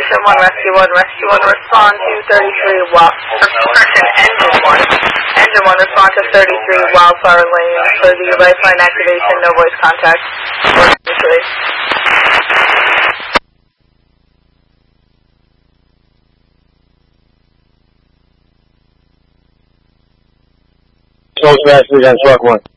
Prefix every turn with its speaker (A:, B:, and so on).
A: 1, Rescue 1, Rescue 1, respond to 33 correction, Engine 1. Engine 1, respond to 33 Wildflower Lane for the lifeline activation, no voice contact.
B: Close message on truck 1.